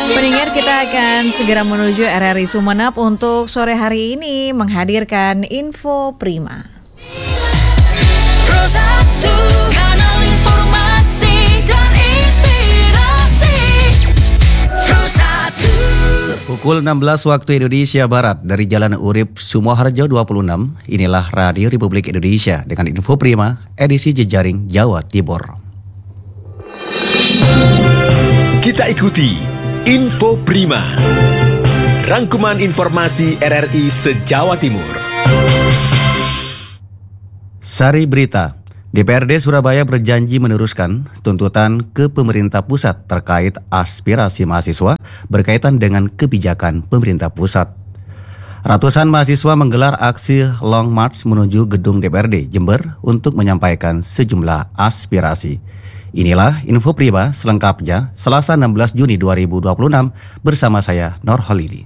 Pendengar, kita akan segera menuju RRI Sumeneb untuk sore hari ini menghadirkan Info Prima. Pro 1, kanal informasi dan inspirasi. Pro 1. Pukul 16 waktu Indonesia Barat dari Jalan Urip Sumoharjo 26, inilah Radio Republik Indonesia dengan Info Prima, edisi jejaring Jawa Timur. Kita ikuti Info Prima, rangkuman informasi RRI se-Jawa Timur. Sari berita, DPRD Surabaya berjanji meneruskan tuntutan ke pemerintah pusat terkait aspirasi mahasiswa berkaitan dengan kebijakan pemerintah pusat. Ratusan mahasiswa menggelar aksi Long March menuju gedung DPRD Jember untuk menyampaikan sejumlah aspirasi. Inilah Info Prima selengkapnya Selasa 16 Juni 2026 bersama saya Nor Holidi.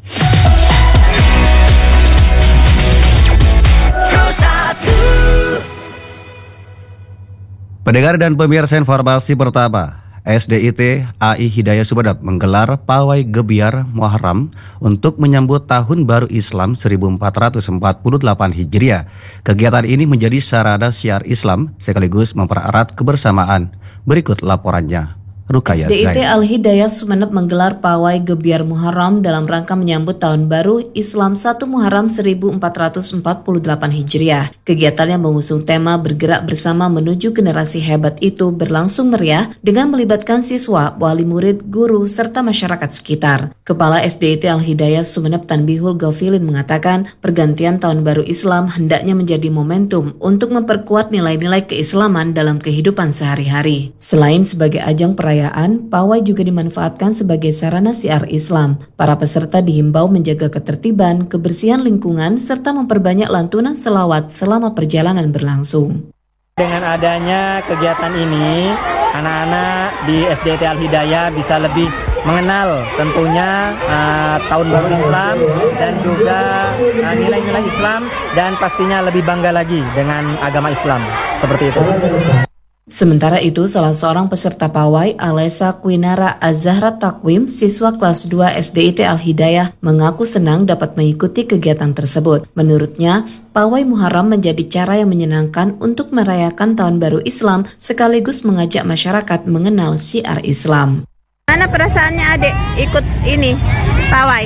Pendengar dan pemirsa, informasi pertama, SDIT AI Hidayah Sumeneb menggelar pawai gebiar Muharram untuk menyambut Tahun Baru Islam 1448 Hijriah. Kegiatan ini menjadi sarana syiar Islam sekaligus mempererat kebersamaan. Berikut laporannya. Rukaya SDIT Al-Hidayah Sumeneb menggelar pawai gebiar Muharram dalam rangka menyambut Tahun Baru Islam 1 Muharram 1448 Hijriah. Kegiatan yang mengusung tema bergerak bersama menuju generasi hebat itu berlangsung meriah dengan melibatkan siswa, wali murid, guru, serta masyarakat sekitar. Kepala SDIT Al-Hidayah Sumeneb Tanbihul Gafilin mengatakan pergantian Tahun Baru Islam hendaknya menjadi momentum untuk memperkuat nilai-nilai keislaman dalam kehidupan sehari-hari. Selain sebagai ajang perayaan, pawai juga dimanfaatkan sebagai sarana syiar Islam. Para peserta dihimbau menjaga ketertiban, kebersihan lingkungan, serta memperbanyak lantunan selawat selama perjalanan berlangsung. Dengan adanya kegiatan ini, anak-anak di SDIT Al-Hidayah bisa lebih mengenal tentunya Tahun Baru Islam dan juga nilai-nilai Islam, dan pastinya lebih bangga lagi dengan agama Islam. Seperti itu. Sementara itu, salah seorang peserta pawai, Alesa Quinara Azahra Takwim, siswa kelas 2 SDIT Al-Hidayah, mengaku senang dapat mengikuti kegiatan tersebut. Menurutnya, pawai Muharram menjadi cara yang menyenangkan untuk merayakan Tahun Baru Islam sekaligus mengajak masyarakat mengenal syiar Islam. Mana perasaannya adik ikut ini, pawai?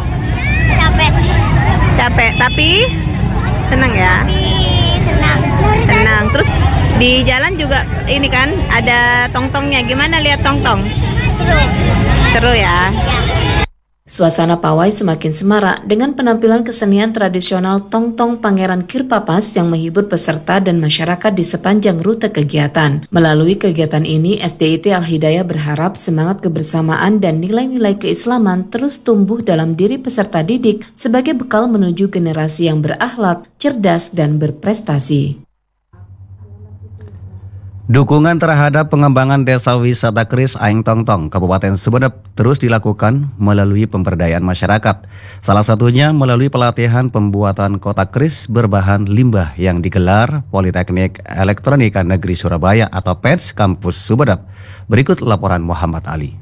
Capek, tapi senang ya? Senang. Terus di jalan juga ini kan ada tong-tongnya. Gimana lihat tong-tong? Seru ya. Suasana pawai semakin semarak dengan penampilan kesenian tradisional tong-tong Pangeran Kirpapas yang menghibur peserta dan masyarakat di sepanjang rute kegiatan. Melalui kegiatan ini, SDIT Al-Hidayah berharap semangat kebersamaan dan nilai-nilai keislaman terus tumbuh dalam diri peserta didik sebagai bekal menuju generasi yang berakhlak, cerdas, dan berprestasi. Dukungan terhadap pengembangan desa wisata Keris Aeng Tong Tong, Kabupaten Sumeneb terus dilakukan melalui pemberdayaan masyarakat. Salah satunya melalui pelatihan pembuatan kotak keris berbahan limbah yang digelar Politeknik Elektronika Negeri Surabaya atau PETS Kampus Sumeneb. Berikut laporan Muhammad Ali.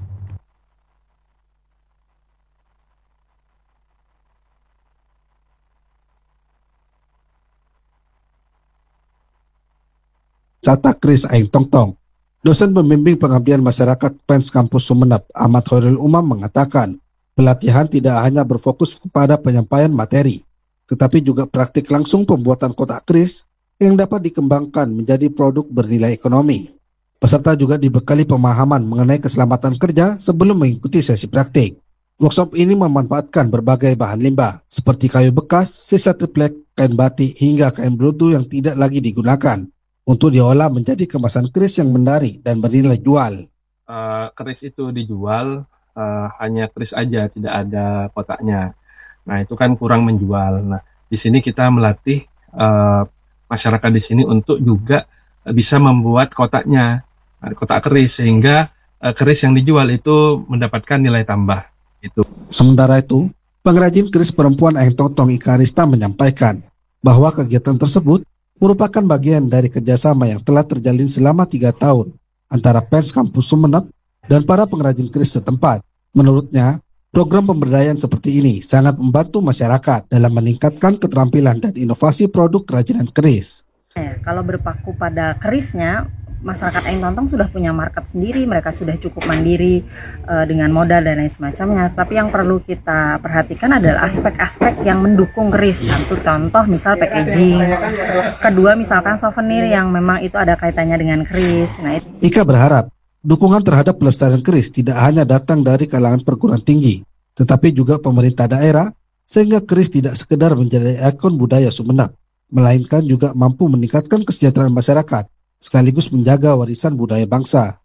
Wisata Keris Aeng Tong Tong. Dosen pembimbing pengabdian masyarakat PENS Kampus Sumeneb, Ahmad Khairul Umam mengatakan, pelatihan tidak hanya berfokus kepada penyampaian materi, tetapi juga praktik langsung pembuatan kotak keris yang dapat dikembangkan menjadi produk bernilai ekonomi. Peserta juga dibekali pemahaman mengenai keselamatan kerja sebelum mengikuti sesi praktik. Workshop ini memanfaatkan berbagai bahan limbah, seperti kayu bekas, sisa triplek, kain batik, hingga kain berutu yang tidak lagi digunakan, untuk diolah menjadi kemasan keris yang menarik dan bernilai jual. Keris itu dijual hanya keris aja, tidak ada kotaknya. Nah, itu kan kurang menjual. Nah, di sini kita melatih masyarakat di sini untuk juga bisa membuat kotaknya, kotak keris, sehingga keris yang dijual itu mendapatkan nilai tambah. Itu. Sementara itu, pengrajin keris perempuan Aeng Tong Tong Ika Rista menyampaikan bahwa kegiatan tersebut merupakan bagian dari kerjasama yang telah terjalin selama 3 tahun antara PENS Kampus Sumeneb dan para pengrajin keris setempat. Menurutnya, program pemberdayaan seperti ini sangat membantu masyarakat dalam meningkatkan keterampilan dan inovasi produk kerajinan keris. Kalau berpaku pada kerisnya, masyarakat Aing Tontong sudah punya market sendiri, mereka sudah cukup mandiri dengan modal dan lain semacamnya. Tapi yang perlu kita perhatikan adalah aspek-aspek yang mendukung keris. Satu contoh misal packaging, kedua misalkan souvenir yang memang itu ada kaitannya dengan keris. Nah, Ika berharap dukungan terhadap pelestarian keris tidak hanya datang dari kalangan perguruan tinggi, tetapi juga pemerintah daerah, sehingga keris tidak sekedar menjadi ikon budaya Sumeneb, melainkan juga mampu meningkatkan kesejahteraan masyarakat, sekaligus menjaga warisan budaya bangsa.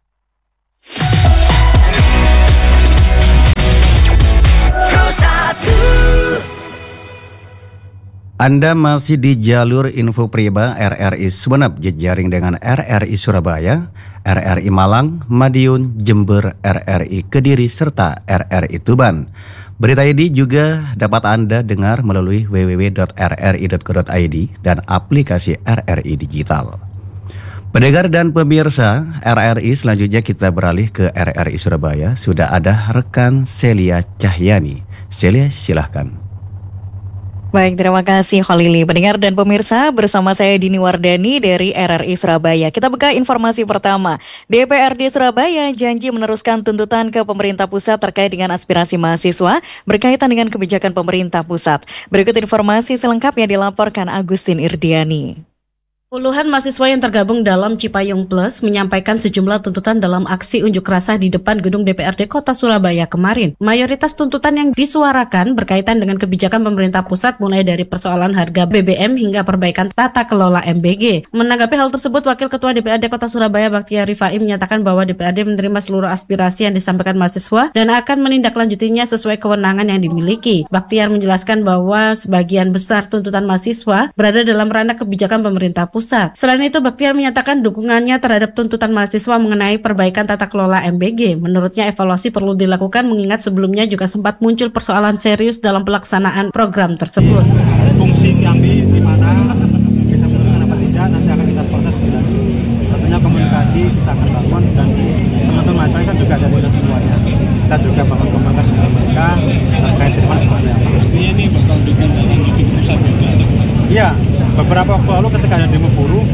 Anda masih di jalur info Priba RRI Sumeneb, jejaring dengan RRI Surabaya, RRI Malang, Madiun, Jember, RRI Kediri, serta RRI Tuban. Berita ini juga dapat Anda dengar melalui www.rri.co.id dan aplikasi RRI Digital. Pendengar dan pemirsa RRI, selanjutnya kita beralih ke RRI Surabaya. Sudah ada rekan Celia Cahyani. Celia, silahkan. Baik, terima kasih Khalili. Pendengar dan pemirsa, bersama saya Dini Wardani dari RRI Surabaya. Kita buka informasi pertama. DPRD Surabaya janji meneruskan tuntutan ke pemerintah pusat terkait dengan aspirasi mahasiswa berkaitan dengan kebijakan pemerintah pusat. Berikut informasi selengkapnya dilaporkan Agustin Irdiani. Puluhan mahasiswa yang tergabung dalam Cipayung Plus menyampaikan sejumlah tuntutan dalam aksi unjuk rasa di depan gedung DPRD Kota Surabaya kemarin. Mayoritas tuntutan yang disuarakan berkaitan dengan kebijakan pemerintah pusat, mulai dari persoalan harga BBM hingga perbaikan tata kelola MBG. Menanggapi hal tersebut, Wakil Ketua DPRD Kota Surabaya Baktiar Rifai menyatakan bahwa DPRD menerima seluruh aspirasi yang disampaikan mahasiswa dan akan menindaklanjutinya sesuai kewenangan yang dimiliki. Baktiar menjelaskan bahwa sebagian besar tuntutan mahasiswa berada dalam ranah kebijakan pemerintah pusat. Selain itu, Baktiar menyatakan dukungannya terhadap tuntutan mahasiswa mengenai perbaikan tata kelola MBG. Menurutnya, evaluasi perlu dilakukan mengingat sebelumnya juga sempat muncul persoalan serius dalam pelaksanaan program tersebut. Fungsi Kiambi di mana bisa meneruskan apa tidak, nanti akan kita proses lebih lanjut. Tentunya komunikasi kita akan bangun dan teman-teman mahasiswa kan juga ada di semuanya. Kita juga bangun komunikasi dengan mereka terkait dengan seperti apa. Ini bakal ditindaklanjuti pusat juga. Iya, beberapa waktu lalu ketika ada demo buruh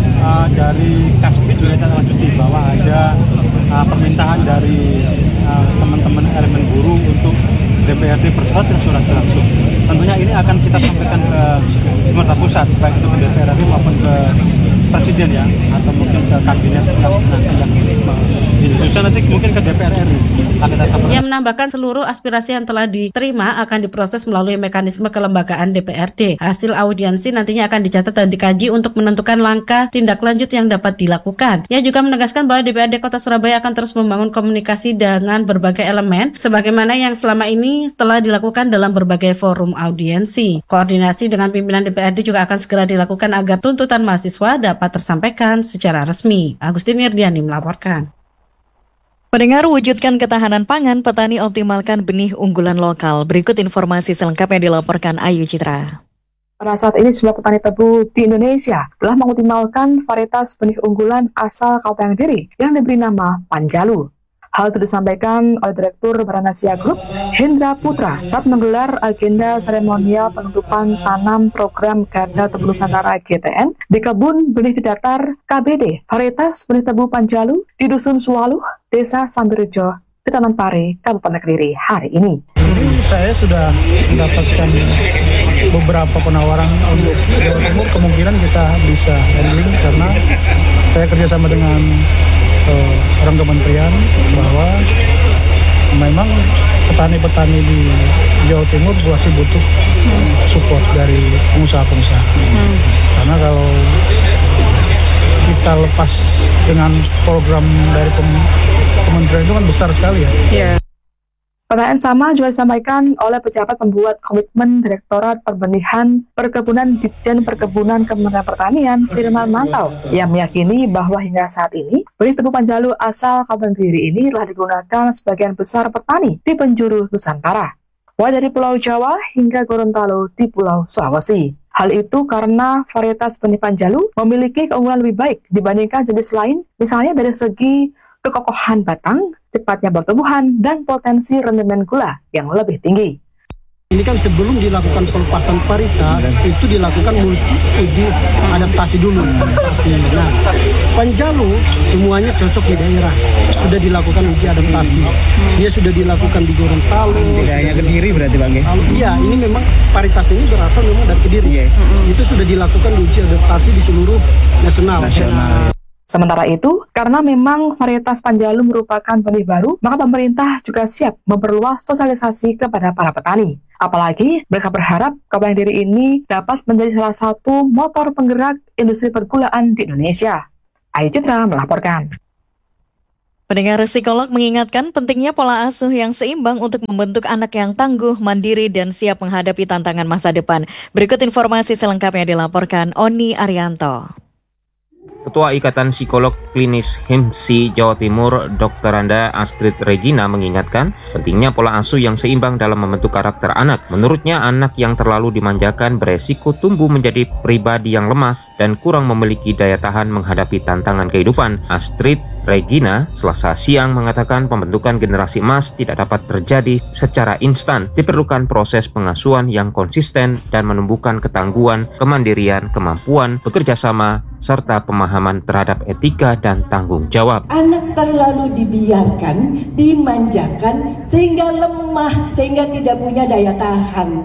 dari Kasbi juga kita lanjuti bahwa ada permintaan dari teman-teman elemen buruh untuk DPRD bersurat dan surat langsung. Tentunya ini akan kita sampaikan ke pemerintah pusat, baik itu ke DPRD maupun ke Presiden ya, atau mungkin ke kabinet yang diusulkan nanti mungkin ke DPR RI. Ia menambahkan seluruh aspirasi yang telah diterima akan diproses melalui mekanisme kelembagaan DPRD. Hasil audiensi nantinya akan dicatat dan dikaji untuk menentukan langkah tindak lanjut yang dapat dilakukan. Ia juga menegaskan bahwa DPRD Kota Surabaya akan terus membangun komunikasi dengan berbagai elemen, sebagaimana yang selama ini telah dilakukan dalam berbagai forum audiensi. Koordinasi dengan pimpinan DPRD juga akan segera dilakukan agar tuntutan mahasiswa dapat tersampaikan secara resmi. Agustin Irdiani melaporkan. Pendengar, wujudkan ketahanan pangan, petani optimalkan benih unggulan lokal. Berikut informasi selengkapnya dilaporkan Ayu Citra. Pada saat ini sejumlah petani tebu di Indonesia telah mengoptimalkan varietas benih unggulan asal Kabupaten Kediri yang diberi nama Panjalu. Hal itu disampaikan oleh Direktur Baranasia Group, Hendra Putra, saat menggelar agenda seremonial penutupan tanam program Garda Tebu Nusantara GTN di Kebun Benih di Datar KBD, varietas benih tebu Panjalu di Dusun Suwaluh, Desa Sambirejo, Kecamatan Pare, Kabupaten Kediri hari ini. Saya sudah mendapatkan beberapa penawaran untuk Jawa Timur, kemungkinan kita bisa handling karena saya kerjasama dengan orang kementerian bahwa memang petani-petani di Jawa Timur masih butuh support dari pengusaha-pengusaha. Karena kalau kita lepas dengan program dari kementerian itu kan besar sekali ya. Yeah. Pertanyaan sama juga disampaikan oleh pejabat pembuat komitmen Direktorat Perbenihan Perkebunan Ditjen Perkebunan Kementerian Pertanian, Firman Mantau, yang meyakini bahwa hingga saat ini benih tebu Panjalu asal Kabupaten Kediri ini telah digunakan sebagian besar petani di penjuru Nusantara, mulai dari Pulau Jawa hingga Gorontalo di Pulau Sulawesi. Hal itu karena varietas benih Panjalu memiliki keunggulan lebih baik dibandingkan jenis lain, misalnya dari segi kekokohan batang, cepatnya pertumbuhan, dan potensi rendemen gula yang lebih tinggi. Ini kan sebelum dilakukan pelepasan paritas, itu dilakukan uji adaptasi dulu. Nah, Panjalu semuanya cocok di daerah. Sudah dilakukan uji adaptasi. Dia sudah dilakukan di Gorontalo. Daerahnya Kediri berarti Bang ya? Iya, ini memang paritas ini berasal memang dari Kediri. Itu sudah dilakukan uji adaptasi di seluruh nasional. Sementara itu, karena memang varietas Panjalu merupakan benih baru, maka pemerintah juga siap memperluas sosialisasi kepada para petani. Apalagi mereka berharap Kabupaten Kediri ini dapat menjadi salah satu motor penggerak industri pergulaan di Indonesia. Ayu Citra melaporkan. Pendengar, psikolog mengingatkan pentingnya pola asuh yang seimbang untuk membentuk anak yang tangguh, mandiri, dan siap menghadapi tantangan masa depan. Berikut informasi selengkapnya dilaporkan Oni Arianto. Ketua Ikatan Psikolog Klinis HIMSI Jawa Timur, Dr. Randa Astrid Regina mengingatkan pentingnya pola asuh yang seimbang dalam membentuk karakter anak. Menurutnya, anak yang terlalu dimanjakan beresiko tumbuh menjadi pribadi yang lemah dan kurang memiliki daya tahan menghadapi tantangan kehidupan. Astrid Regina Selasa siang mengatakan pembentukan generasi emas tidak dapat terjadi secara instan. Diperlukan proses pengasuhan yang konsisten dan menumbuhkan ketangguhan, kemandirian, kemampuan bekerja sama, serta pemahaman terhadap etika dan tanggung jawab. Anak terlalu dibiarkan, dimanjakan, sehingga lemah, sehingga tidak punya daya tahan.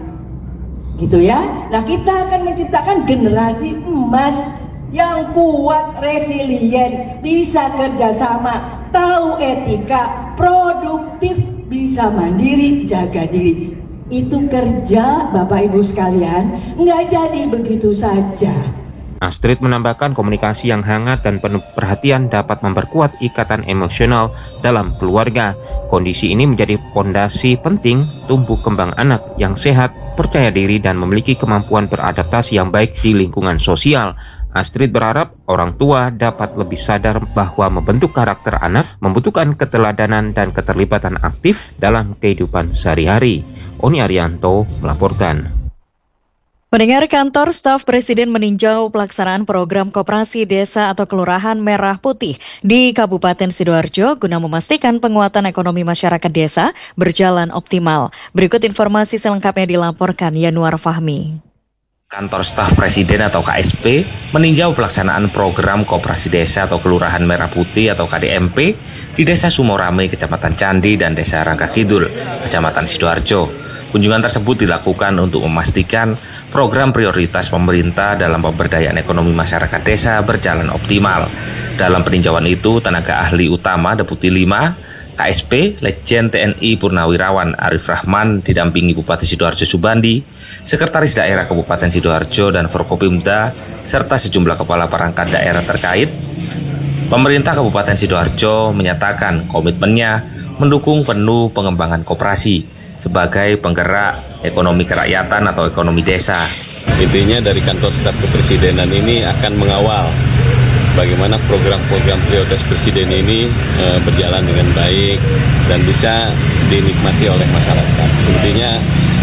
Gitu ya. Nah, kita akan menciptakan generasi emas yang kuat, resilient, bisa kerjasama, tahu etika, produktif, bisa mandiri, jaga diri. Itu kerja, Bapak Ibu sekalian, nggak jadi begitu saja. Astrid menambahkan komunikasi yang hangat dan penuh perhatian dapat memperkuat ikatan emosional dalam keluarga. Kondisi ini menjadi fondasi penting tumbuh kembang anak yang sehat, percaya diri, dan memiliki kemampuan beradaptasi yang baik di lingkungan sosial. Astrid berharap orang tua dapat lebih sadar bahwa membentuk karakter anak membutuhkan keteladanan dan keterlibatan aktif dalam kehidupan sehari-hari. Oni Arianto melaporkan. Pendengar, kantor staf Presiden meninjau pelaksanaan program Koperasi Desa atau Kelurahan Merah Putih di Kabupaten Sidoarjo guna memastikan penguatan ekonomi masyarakat desa berjalan optimal. Berikut informasi selengkapnya dilaporkan Yanuar Fahmi. Kantor Staf Presiden atau KSP meninjau pelaksanaan program Koperasi Desa atau Kelurahan Merah Putih atau KDMP di Desa Sumorame, Kecamatan Candi, dan Desa Rangka Kidul, Kecamatan Sidoarjo. Kunjungan tersebut dilakukan untuk memastikan program prioritas pemerintah dalam pemberdayaan ekonomi masyarakat desa berjalan optimal. Dalam peninjauan itu, tenaga ahli utama Deputi 5 KSP Letjen TNI Purnawirawan Arif Rahman didampingi Bupati Sidoarjo Subandi, Sekretaris Daerah Kabupaten Sidoarjo dan Forkopimda, serta sejumlah kepala perangkat daerah terkait. Pemerintah Kabupaten Sidoarjo menyatakan komitmennya mendukung penuh pengembangan koperasi sebagai penggerak ekonomi kerakyatan atau ekonomi desa. Intinya dari kantor staf kepresidenan ini akan mengawal bagaimana program-program prioritas presiden ini berjalan dengan baik dan bisa dinikmati oleh masyarakat. Intinya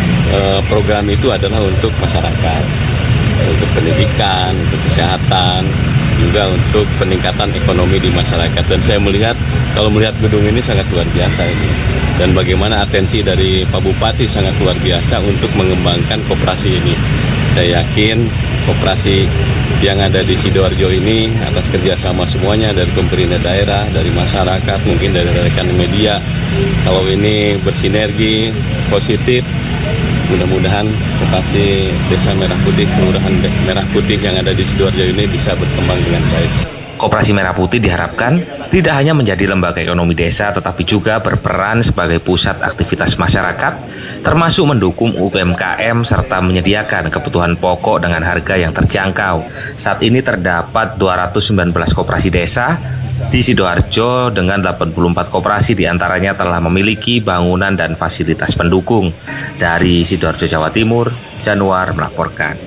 program itu adalah untuk masyarakat, untuk pendidikan, untuk kesehatan, juga untuk peningkatan ekonomi di masyarakat. Dan saya melihat, kalau melihat gedung ini sangat luar biasa ini. Dan bagaimana atensi dari Pak Bupati sangat luar biasa untuk mengembangkan koperasi ini. Saya yakin koperasi yang ada di Sidoarjo ini atas kerjasama semuanya dari pemerintah daerah, dari masyarakat, mungkin dari rekan media. Kalau ini bersinergi positif, mudah-mudahan koperasi Desa Merah Putih, Kelurahan Merah Putih yang ada di Sidoarjo ini bisa berkembang dengan baik. Koperasi Merah Putih diharapkan tidak hanya menjadi lembaga ekonomi desa, tetapi juga berperan sebagai pusat aktivitas masyarakat, termasuk mendukung UMKM serta menyediakan kebutuhan pokok dengan harga yang terjangkau. Saat ini terdapat 219 koperasi desa di Sidoarjo dengan 84 koperasi diantaranya telah memiliki bangunan dan fasilitas pendukung. Dari Sidoarjo, Jawa Timur, Januar melaporkan.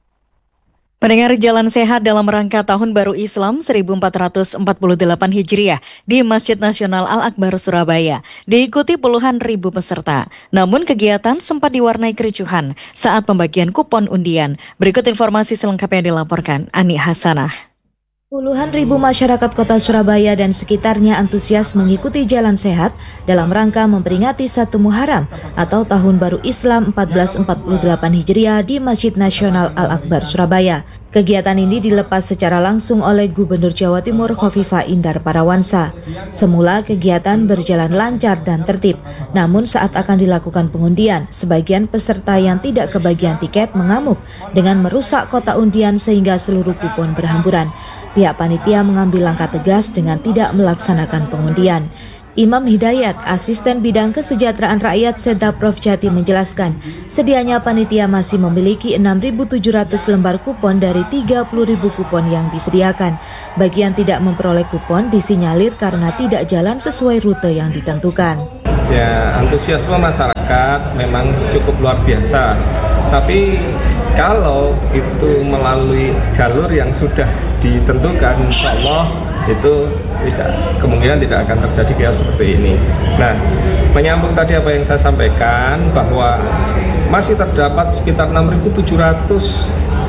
Pendengar, jalan sehat dalam rangka Tahun Baru Islam 1448 Hijriah di Masjid Nasional Al-Akbar Surabaya diikuti puluhan ribu peserta. Namun kegiatan sempat diwarnai kericuhan saat pembagian kupon undian. Berikut informasi selengkapnya dilaporkan Ani Hasanah. Puluhan ribu masyarakat kota Surabaya dan sekitarnya antusias mengikuti jalan sehat dalam rangka memperingati 1 Muharram atau Tahun Baru Islam 1448 Hijriah di Masjid Nasional Al-Akbar Surabaya. Kegiatan ini dilepas secara langsung oleh Gubernur Jawa Timur Khofifah Indar Parawansa. Semula kegiatan berjalan lancar dan tertib, namun saat akan dilakukan pengundian, sebagian peserta yang tidak kebagian tiket mengamuk dengan merusak kotak undian sehingga seluruh kupon berhamburan. Pihak panitia mengambil langkah tegas dengan tidak melaksanakan pengundian. Imam Hidayat, Asisten Bidang Kesejahteraan Rakyat Seda Prof Jati menjelaskan, sedianya panitia masih memiliki 6.700 lembar kupon dari 30.000 kupon yang disediakan. Bagi yang tidak memperoleh kupon disinyalir karena tidak jalan sesuai rute yang ditentukan. Ya, antusiasme masyarakat memang cukup luar biasa. Tapi kalau itu melalui jalur yang sudah ditentukan, insya Allah itu kemungkinan tidak akan terjadi chaos seperti ini. Nah, menyambung tadi apa yang saya sampaikan bahwa masih terdapat sekitar 6.700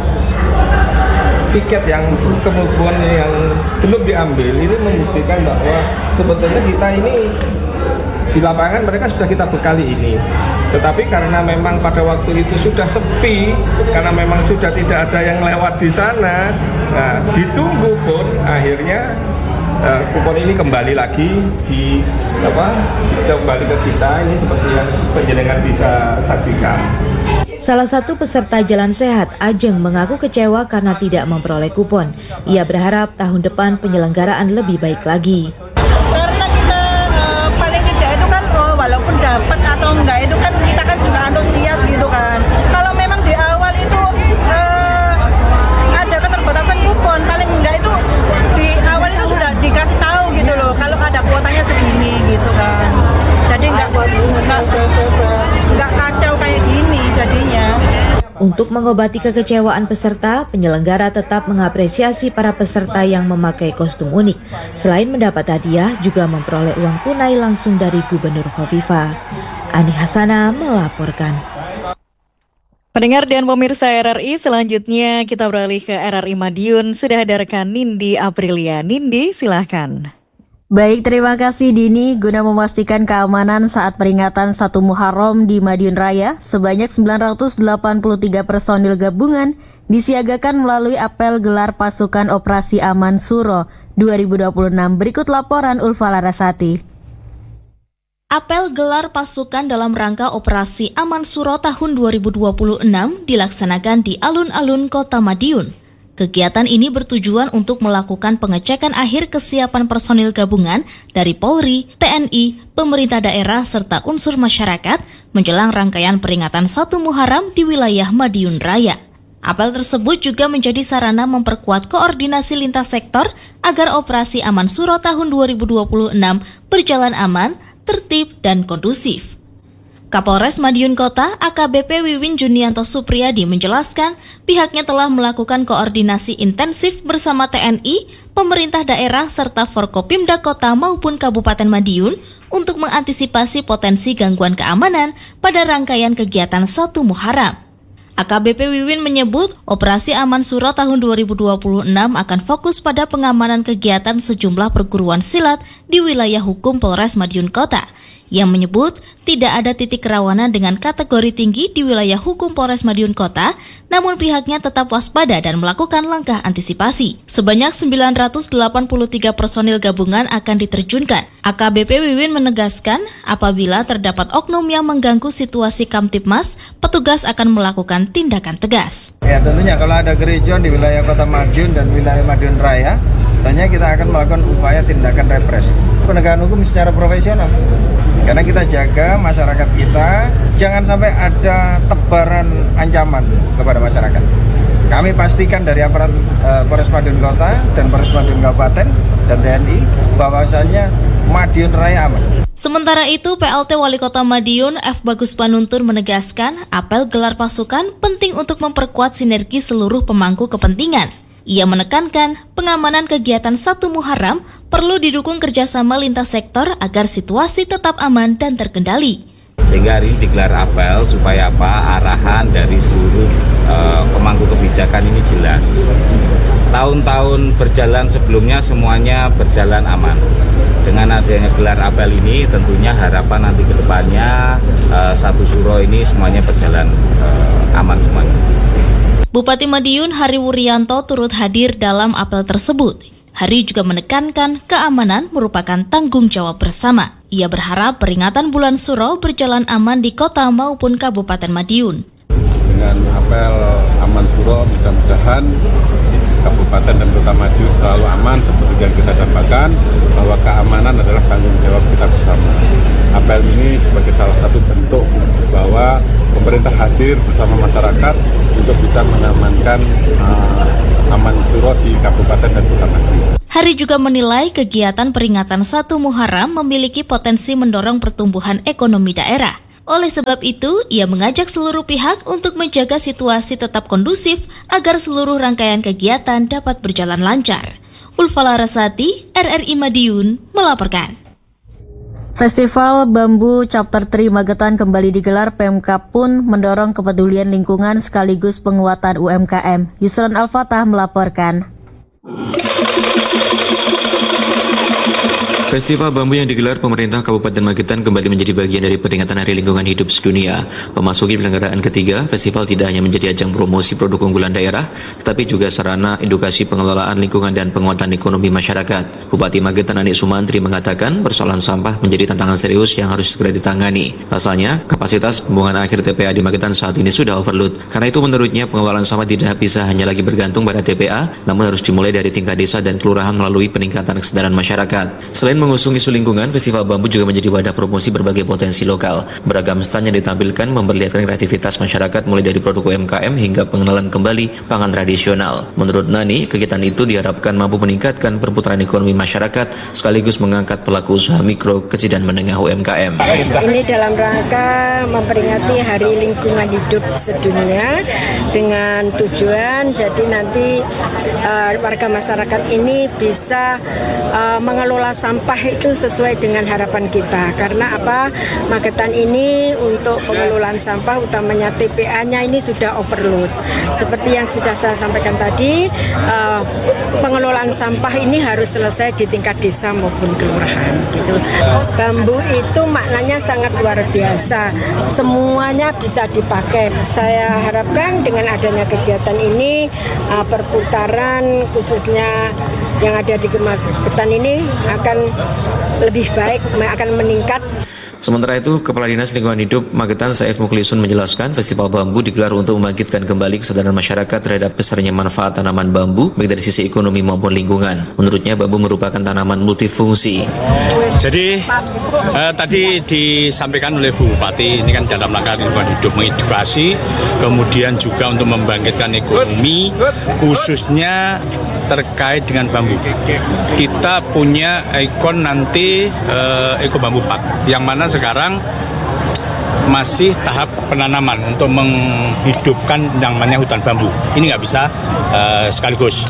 tiket yang kemudian yang belum diambil. Ini membuktikan bahwa sebetulnya kita ini di lapangan mereka sudah kita bekali ini. Tetapi karena memang pada waktu itu sudah sepi, karena memang sudah tidak ada yang lewat di sana, nah ditunggu pun akhirnya kupon ini kembali lagi kembali ke kita. Ini seperti yang penjenengan bisa saksikan. Salah satu peserta Jalan Sehat, Ajeng, mengaku kecewa karena tidak memperoleh kupon. Ia berharap tahun depan penyelenggaraan lebih baik lagi. Karena kita paling tidak itu kan walaupun dapat atau enggak itu kan kita kan juga antusias gitu kan. Kalau memang di awal itu ada keterbatasan kupon, paling enggak itu di awal itu sudah dikasih tahu gitu loh. Kalau ada kuotanya segini gitu kan. Jadi enggak kacau kayak gini jadinya. Untuk mengobati kekecewaan peserta, penyelenggara tetap mengapresiasi para peserta yang memakai kostum unik. Selain mendapat hadiah, juga memperoleh uang tunai langsung dari Gubernur Khofifah. Ani Hasana melaporkan. Pendengar dan pemirsa RRI, selanjutnya kita beralih ke RRI Madiun. Sudah ada rekan Nindi Aprilia. Nindi, silahkan. Baik, terima kasih Dini. Guna memastikan keamanan saat peringatan 1 Muharram di Madiun Raya, sebanyak 983 personil gabungan disiagakan melalui apel gelar pasukan Operasi Aman Suro 2026. Berikut laporan Ulfa Larasati. Apel gelar pasukan dalam rangka Operasi Aman Suro tahun 2026 dilaksanakan di alun-alun Kota Madiun. Kegiatan ini bertujuan untuk melakukan pengecekan akhir kesiapan personil gabungan dari Polri, TNI, pemerintah daerah, serta unsur masyarakat menjelang rangkaian peringatan 1 Muharram di wilayah Madiun Raya. Apel tersebut juga menjadi sarana memperkuat koordinasi lintas sektor agar Operasi Aman Suro tahun 2026 berjalan aman, tertib, dan kondusif. Kapolres Madiun Kota, AKBP Wiwin Junianto Supriyadi menjelaskan pihaknya telah melakukan koordinasi intensif bersama TNI, pemerintah daerah, serta Forkopimda Kota maupun Kabupaten Madiun untuk mengantisipasi potensi gangguan keamanan pada rangkaian kegiatan 1 Muharram. AKBP Wiwin menyebut Operasi Aman Suro tahun 2026 akan fokus pada pengamanan kegiatan sejumlah perguruan silat di wilayah hukum Polres Madiun Kota, yang menyebut tidak ada titik kerawanan dengan kategori tinggi di wilayah hukum Polres Madiun Kota, namun pihaknya tetap waspada dan melakukan langkah antisipasi. Sebanyak 983 personil gabungan akan diterjunkan. AKBP Wiwin menegaskan apabila terdapat oknum yang mengganggu situasi Kamtibmas, petugas akan melakukan tindakan tegas. Ya, tentunya kalau ada gerejon di wilayah Kota Madiun dan wilayah Madiun Raya, tentunya kita akan melakukan upaya tindakan represi. Penegakan hukum secara profesional. Karena kita jaga masyarakat kita, jangan sampai ada tebaran ancaman kepada masyarakat. Kami pastikan dari aparat Polres Madiun Kota dan Polres Madiun Kabupaten dan TNI bahwasanya Madiun Raya aman. Sementara itu, PLT Wali Kota Madiun F. Bagus Panuntun menegaskan apel gelar pasukan penting untuk memperkuat sinergi seluruh pemangku kepentingan. Ia menekankan pengamanan kegiatan 1 Muharram perlu didukung kerjasama lintas sektor agar situasi tetap aman dan terkendali. Sehingga hari ini digelar apel supaya apa? Arahan dari seluruh pemangku kebijakan ini jelas. Tahun-tahun berjalan sebelumnya semuanya berjalan aman. Dengan adanya gelar apel ini tentunya harapan nanti ke depannya satu suro ini semuanya berjalan aman semuanya. Bupati Madiun Hari Wuryanto turut hadir dalam apel tersebut. Hari juga menekankan keamanan merupakan tanggung jawab bersama. Ia berharap peringatan Bulan Suro berjalan aman di kota maupun Kabupaten Madiun. Dengan apel Aman Suro, mudah-mudahan Kabupaten dan Kota Madiun selalu aman seperti yang kita dapatkan, bahwa keamanan adalah tanggung jawab kita bersama. Apel ini sebagai salah satu bentuk bahwa pemerintah hadir bersama masyarakat untuk bisa mengamankan Aman Suro di Kabupaten dan Kota Madiun. Hari juga menilai kegiatan peringatan 1 Muharram memiliki potensi mendorong pertumbuhan ekonomi daerah. Oleh sebab itu, ia mengajak seluruh pihak untuk menjaga situasi tetap kondusif agar seluruh rangkaian kegiatan dapat berjalan lancar. Ulfa Larasati, RRI Madiun, melaporkan. Festival Bambu Chapter 3 Magetan kembali digelar. Pemkab pun mendorong kepedulian lingkungan sekaligus penguatan UMKM. Yusron Al-Fatah melaporkan. Festival Bambu yang digelar pemerintah Kabupaten Magetan kembali menjadi bagian dari peringatan Hari Lingkungan Hidup Sedunia. Memasuki penyelenggaraan ketiga, festival tidak hanya menjadi ajang promosi produk unggulan daerah, tetapi juga sarana edukasi pengelolaan lingkungan dan penguatan ekonomi masyarakat. Bupati Magetan Anik Sumantri mengatakan persoalan sampah menjadi tantangan serius yang harus segera ditangani. Pasalnya, kapasitas pembuangan akhir TPA di Magetan saat ini sudah overload. Karena itu menurutnya pengelolaan sampah tidak bisa hanya lagi bergantung pada TPA, namun harus dimulai dari tingkat desa dan kelurahan melalui peningkatan kesadaran masyarakat. Selain mengusung isu lingkungan, Festival Bambu juga menjadi wadah promosi berbagai potensi lokal. Beragam stand yang ditampilkan memperlihatkan kreativitas masyarakat mulai dari produk UMKM hingga pengenalan kembali pangan tradisional. Menurut Nani, kegiatan itu diharapkan mampu meningkatkan perputaran ekonomi masyarakat sekaligus mengangkat pelaku usaha mikro, kecil dan menengah UMKM. Ini dalam rangka memperingati Hari Lingkungan Hidup Sedunia dengan tujuan jadi nanti warga masyarakat ini bisa mengelola sampah itu sesuai dengan harapan kita. Karena apa? Magetan ini untuk pengelolaan sampah utamanya TPA-nya ini sudah overload. Seperti yang sudah saya sampaikan tadi, pengelolaan sampah ini harus selesai di tingkat desa maupun kelurahan. Gitu. Bambu itu maknanya sangat luar biasa. Semuanya bisa dipakai. Saya harapkan dengan adanya kegiatan ini perputaran khususnya yang ada di Magetan ini akan lebih baik, akan meningkat. Sementara itu, Kepala Dinas Lingkungan Hidup Magetan Saif Mukhlisun menjelaskan Festival Bambu digelar untuk membangkitkan kembali kesadaran masyarakat terhadap besarnya manfaat tanaman bambu baik dari sisi ekonomi maupun lingkungan. Menurutnya bambu merupakan tanaman multifungsi. Jadi tadi disampaikan oleh Bu Bupati ini kan dalam rangka lingkungan hidup mengedukasi, kemudian juga untuk membangkitkan ekonomi khususnya terkait dengan bambu. Kita punya ikon nanti Eko Bambu Park yang mana sekarang masih tahap penanaman untuk menghidupkan yang namanya hutan bambu. Ini nggak bisa sekaligus.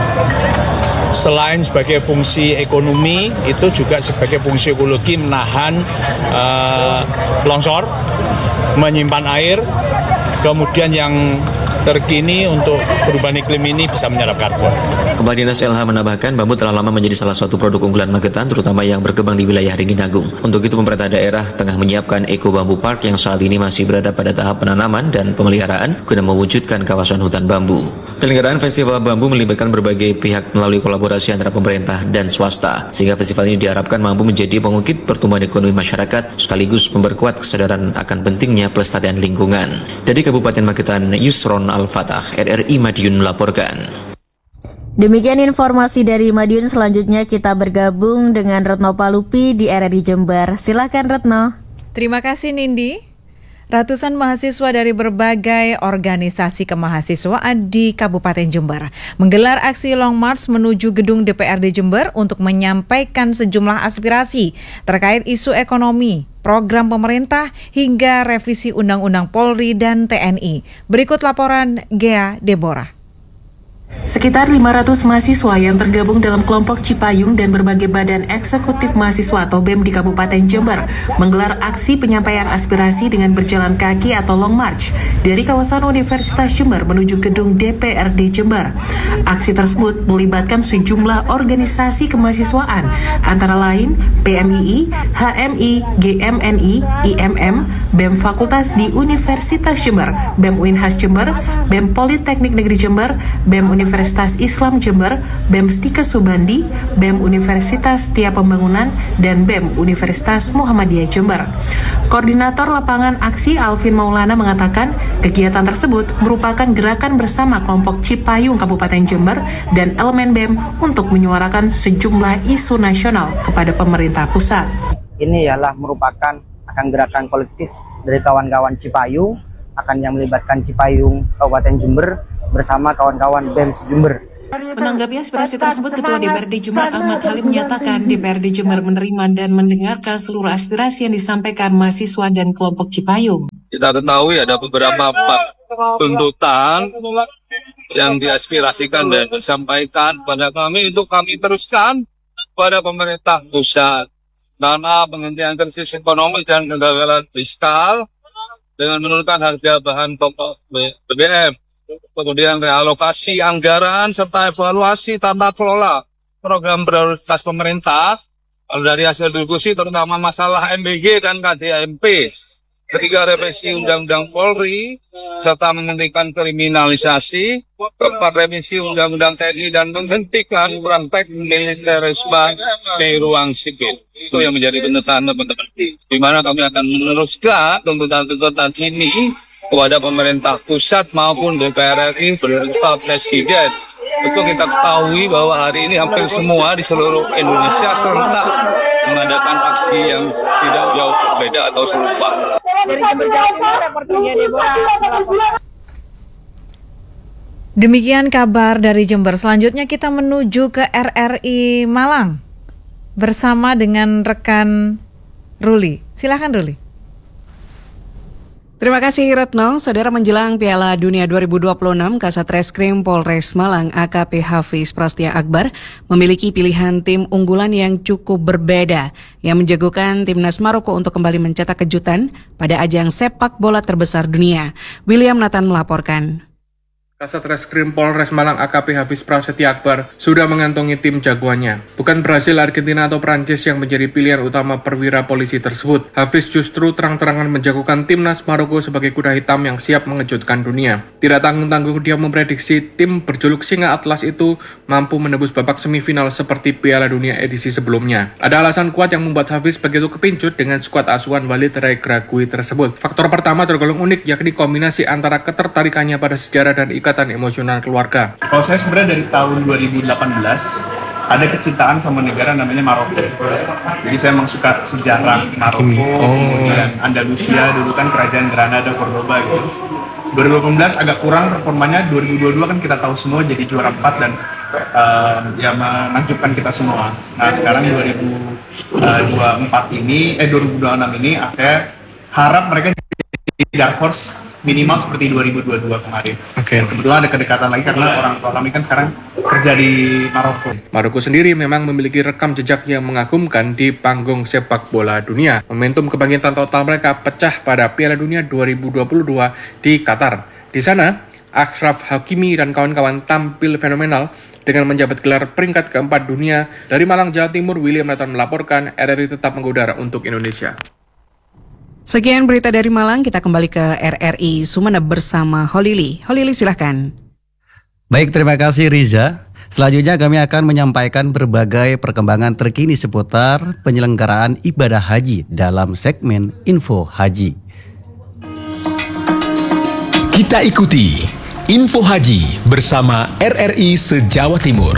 Selain sebagai fungsi ekonomi, itu juga sebagai fungsi ekologi menahan longsor, menyimpan air, kemudian yang terkini untuk perubahan iklim ini bisa menyerap karbon. Kepala Dinas LH menambahkan bambu telah lama menjadi salah satu produk unggulan Magetan, terutama yang berkembang di wilayah Ringin-Agung. Untuk itu pemerintah daerah tengah menyiapkan Eko Bambu Park yang saat ini masih berada pada tahap penanaman dan pemeliharaan guna mewujudkan kawasan hutan bambu. Penyelenggaraan Festival Bambu melibatkan berbagai pihak melalui kolaborasi antara pemerintah dan swasta, sehingga festival ini diharapkan mampu menjadi pengungkit pertumbuhan ekonomi masyarakat sekaligus memperkuat kesadaran akan pentingnya pelestarian lingkungan. Dari Kabupaten Magetan, Yusron Al-Fatah, RRI Madiun melaporkan. Demikian informasi dari Madiun. Selanjutnya kita bergabung dengan Retno Palupi di RRI Jember. Silakan Retno. Terima kasih Nindi. Ratusan mahasiswa dari berbagai organisasi kemahasiswaan di Kabupaten Jember menggelar aksi Long March menuju gedung DPRD Jember untuk menyampaikan sejumlah aspirasi terkait isu ekonomi, program pemerintah, hingga revisi Undang-Undang Polri dan TNI. Berikut laporan Gea Deborah. Sekitar 500 mahasiswa yang tergabung dalam kelompok Cipayung dan berbagai badan eksekutif mahasiswa atau BEM di Kabupaten Jember menggelar aksi penyampaian aspirasi dengan berjalan kaki atau long march dari kawasan Universitas Jember menuju gedung DPRD Jember. Aksi tersebut melibatkan sejumlah organisasi kemahasiswaan antara lain PMII, HMI, GMNI, IMM, BEM Fakultas di Universitas Jember, BEM Uinhas Jember, BEM Politeknik Negeri Jember, BEM Universitas Islam Jember, BEM Stika Subandi, BEM Universitas Tia Pembangunan, dan BEM Universitas Muhammadiyah Jember. Koordinator lapangan aksi Alvin Maulana mengatakan kegiatan tersebut merupakan gerakan bersama kelompok Cipayung Kabupaten Jember dan elemen BEM untuk menyuarakan sejumlah isu nasional kepada pemerintah pusat. Ini ialah merupakan akan gerakan kolektif dari kawan-kawan Cipayung, akan yang melibatkan Cipayung Kabupaten Jember bersama kawan-kawan BEM Jember. Menanggapi aspirasi tersebut, Ketua DPRD Jember Ahmad Halim menyatakan DPRD Jember menerima dan mendengarkan seluruh aspirasi yang disampaikan mahasiswa dan kelompok Cipayung. Kita ketahui ada beberapa tuntutan yang diaspirasikan dan disampaikan pada kami untuk kami teruskan pada pemerintah pusat. Karena penghentian krisis ekonomi dan kegagalan fiskal dengan menurunkan harga bahan pokok BBM. Kemudian realokasi anggaran serta evaluasi tata kelola program prioritas pemerintah. Dari hasil diskusi terutama masalah MBG dan KDMP. Ketiga, revisi Undang-Undang Polri serta menghentikan kriminalisasi. Keempat, revisi Undang-Undang TNI dan menghentikan praktek militerisme di ruang sipil. Itu yang menjadi tuntutan teman-teman. Di mana kami akan meneruskan tuntutan-tuntutan ini kepada pemerintah pusat maupun DPR RI beserta Presiden. Itu kita ketahui bahwa hari ini hampir semua di seluruh Indonesia serentak mengadakan aksi yang tidak jauh berbeda atau serupa. Demikian kabar dari Jember. Selanjutnya kita menuju ke RRI Malang bersama dengan rekan Ruli. Silakan Ruli. Terima kasih Retno. Saudara, menjelang Piala Dunia 2026, Kasat Reskrim Polres Malang AKP Hafiz Prastia Akbar memiliki pilihan tim unggulan yang cukup berbeda yang menjagokan timnas Maroko untuk kembali mencetak kejutan pada ajang sepak bola terbesar dunia. William Nathan melaporkan. Kasat Reskrim Polres Malang AKP Hafiz Prasetya Akbar sudah mengantongi tim jagoannya. Bukan Brasil, Argentina, atau Prancis yang menjadi pilihan utama perwira polisi tersebut. Hafiz justru terang-terangan menjagokan timnas Maroko sebagai kuda hitam yang siap mengejutkan dunia. Tidak tanggung-tanggung dia memprediksi tim berjuluk Singa Atlas itu mampu menembus babak semifinal seperti Piala Dunia edisi sebelumnya. Ada alasan kuat yang membuat Hafiz begitu kepincut dengan skuad asuhan Walid Regragui tersebut. Faktor pertama tergolong unik, yakni kombinasi antara ketertarikannya pada sejarah dan ikatan emosional keluarga. Kalau saya sebenarnya dari tahun 2018 ada kecintaan sama negara namanya Maroko. Jadi saya memang suka sejarah Maroko, kemudian Andalusia, dulu kan kerajaan Granada, Cordoba gitu. 2018 agak kurang performanya, 2022 kan kita tahu semua jadi juara 4 dan ya menakjubkan kita semua. Nah sekarang 2026 ini akhirnya harap mereka di Dark Horse minimal seperti 2022 kemarin. Kebetulan ada kedekatan lagi karena orang tua kami kan sekarang kerja di Maroko. Maroko sendiri memang memiliki rekam jejak yang mengagumkan di panggung sepak bola dunia. Momentum kebangkitan total mereka pecah pada Piala Dunia 2022 di Qatar. Di sana, Achraf Hakimi dan kawan-kawan tampil fenomenal dengan menjabat gelar peringkat keempat dunia. Dari Malang, Jawa Timur, William Nathan melaporkan, RRI tetap mengudara untuk Indonesia. Sekian berita dari Malang, kita kembali ke RRI Sumeneb bersama Holili. Holili, silahkan. Baik, terima kasih Riza. Selanjutnya kami akan menyampaikan berbagai perkembangan terkini seputar penyelenggaraan ibadah haji dalam segmen Info Haji. Kita ikuti Info Haji bersama RRI se-Jawa Timur.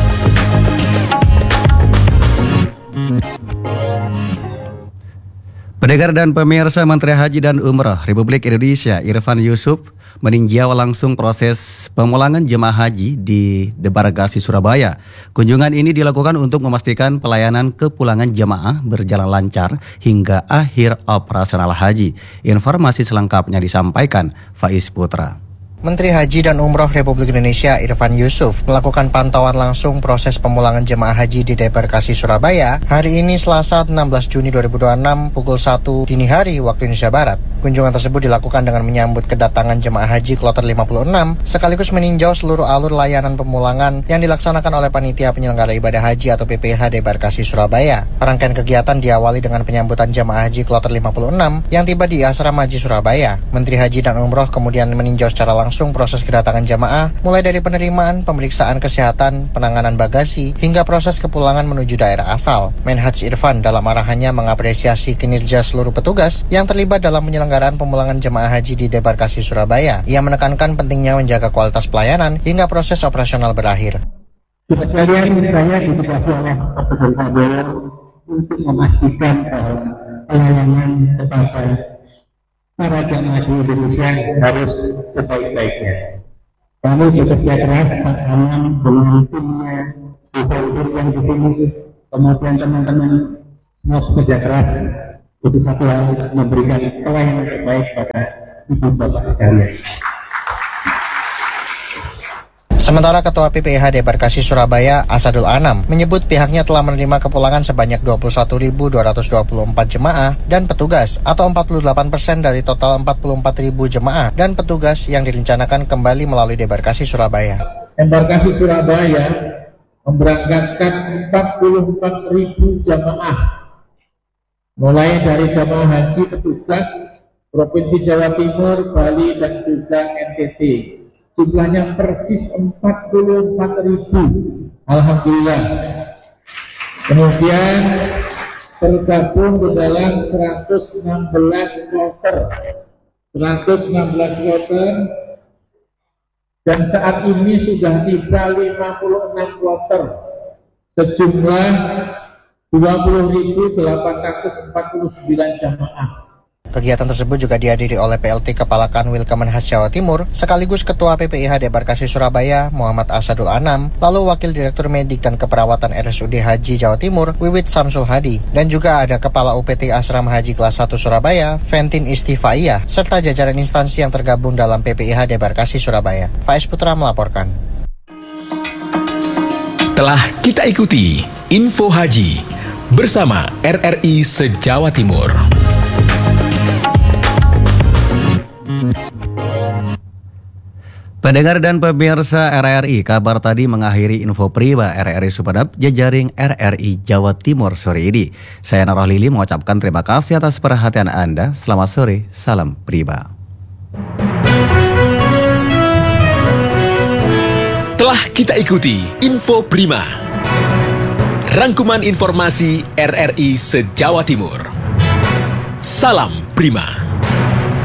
Pendengar dan pemirsa, Menteri Haji dan Umrah Republik Indonesia Irfan Yusuf meninjau langsung proses pemulangan jemaah haji di Debarkasi, Surabaya. Kunjungan ini dilakukan untuk memastikan pelayanan kepulangan jemaah berjalan lancar hingga akhir operasional haji. Informasi selengkapnya disampaikan Faiz Putra. Menteri Haji dan Umroh Republik Indonesia Irfan Yusuf melakukan pantauan langsung proses pemulangan jemaah haji di Debarkasi Surabaya hari ini Selasa 16 Juni 2026 pukul 1 dini hari waktu Indonesia Barat. Kunjungan tersebut dilakukan dengan menyambut kedatangan jemaah haji kloter 56 sekaligus meninjau seluruh alur layanan pemulangan yang dilaksanakan oleh Panitia Penyelenggara Ibadah Haji atau PPH Debarkasi Surabaya. Rangkaian kegiatan diawali dengan penyambutan jemaah haji kloter 56 yang tiba di Asrama Haji Surabaya. Menteri Haji dan Umroh kemudian meninjau secara langsung proses kedatangan jamaah, mulai dari penerimaan, pemeriksaan kesehatan, penanganan bagasi, hingga proses kepulangan menuju daerah asal. Menhaj Irfan dalam arahannya mengapresiasi kinerja seluruh petugas yang terlibat dalam penyelenggaraan pemulangan jemaah haji di Debarkasi Surabaya. Ia menekankan pentingnya menjaga kualitas pelayanan hingga proses operasional berakhir. Kita sekalian saya ditugaskan oleh petugas Surabaya untuk memastikan pelayanan kepada para jamaah haji Indonesia harus sebaik-baiknya. Kami bekerja keras bersama dengan timnya, ibu-ibu yang di sini, kemudian teman-teman semua bekerja keras untuk satu hal, memberikan pelayanan terbaik pada ibu bapak sekalian. Sementara Ketua PPIH Debarkasi Surabaya, Asadul Anam, menyebut pihaknya telah menerima kepulangan sebanyak 21.224 jemaah dan petugas atau 48% dari total 44.000 jemaah dan petugas yang direncanakan kembali melalui Debarkasi Surabaya. Debarkasi Surabaya memberangkatkan 44.000 jemaah, mulai dari jemaah haji petugas Provinsi Jawa Timur, Bali, dan juga NTT. Jumlahnya persis 44.000. Alhamdulillah. Kemudian tergabung di dalam 116 kloter. 116 kloter. Dan saat ini sudah tiba 56 kloter. Sejumlah 20.849 jamaah. Kegiatan tersebut juga dihadiri oleh PLT Kepala Kanwil Kemenhaj Jawa Timur, sekaligus Ketua PPIH Debarkasi Surabaya, Muhammad Asadul Anam, lalu Wakil Direktur Medik dan Keperawatan RSUD Haji Jawa Timur, Wiwit Samsul Hadi, dan juga ada Kepala UPT Asrama Haji Kelas 1 Surabaya, Ventin Istifaiyah, serta jajaran instansi yang tergabung dalam PPIH Debarkasi Surabaya. Faiz Putra melaporkan. Telah kita ikuti Info Haji bersama RRI se-Jawa Timur. Pendengar dan pemirsa RRI, kabar tadi mengakhiri info Priba RRI Superdap jejaring RRI Jawa Timur sore ini. Saya Naroh Lili mengucapkan terima kasih atas perhatian Anda. Selamat sore, salam Priba. Telah kita ikuti Info Prima, rangkuman informasi RRI se-Jawa Timur. Salam Prima.